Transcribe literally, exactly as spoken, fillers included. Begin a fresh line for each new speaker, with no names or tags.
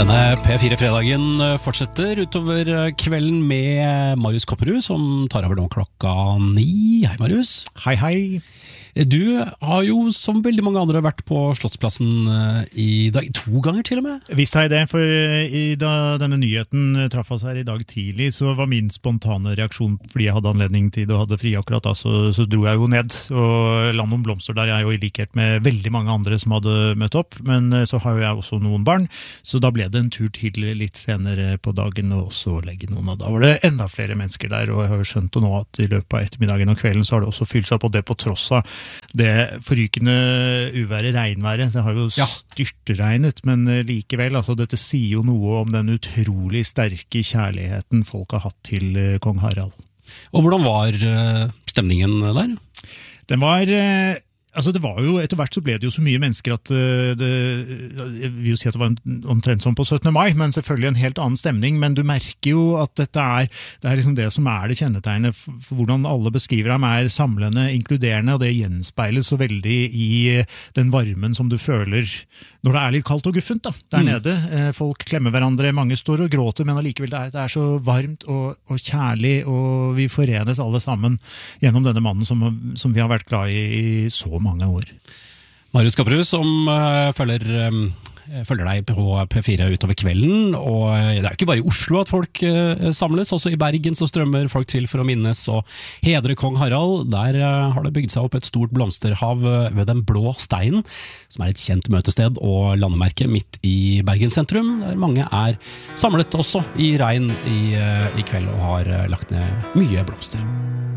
Denne P fire-fredagen fortsetter utover kvelden med Marius Kopperud, som tar over nå klokka ni. Hei Marius.
Hei, hei.
Du har jo som veldig mange andre vært på Slottsplassen i dag, to ganger til og med.
Visst har jeg det, for i, da denne nyheten traff oss her i dag tidlig, så var min spontane reaksjon, fordi jeg hadde anledning til det og hadde fri akkurat da, så, så dro jeg jo ned. Og Land om blomster der er jo i likhet med veldig mange andre som hadde møtt opp, men så har jo jeg også noen barn, så da ble det en tur til litt senere på dagen, og også legge noen av. Da var det enda flere mennesker der, og jeg har jo skjønt nå at i løpet av ettermiddagen og kvelden så har det også fylt seg på det på tross av det forrykende uværet, regnværet. Det har jo ja. styrtregnet, men likevel, altså dette sier jo noe om den utrolig sterke kjærligheten folk har hatt til kong Harald.
Og hvordan var stemningen der?
Den var... Altså det var jo, etter hvert så ble det jo så mye mennesker at det, jeg vil jo si at det var omtrent som på syttende mai, men selvfølgelig en helt annen stemning, men du merker jo at dette er, det er liksom det som er det kjennetegnet, for hvordan alle beskriver ham er samlende, inkluderende, og det gjenspeiles så veldig i den varmen som du føler når det er litt kaldt og guffent da, der mm. nede. Folk klemmer hverandre, mange står og gråter, men allikevel det er, det er så varmt og, og kjærlig, og vi forenes alle sammen gjennom denne mannen som, som vi har vært glad i i så mange år.
Marius Kopperud, som uh, følger, um, følger deg på P fire utover kvelden, og det er jo ikke bare i Oslo at folk uh, samles, også i Bergen så strømmer folk til for å minnes og hedre kong Harald. Der uh, har det bygd seg opp et stort blomsterhav ved den blå steinen, som er et kjent møtested og landemerke midt i Bergen sentrum, der mange er samlet også i regn i, uh, i kveld og har uh, lagt ned mye blomster.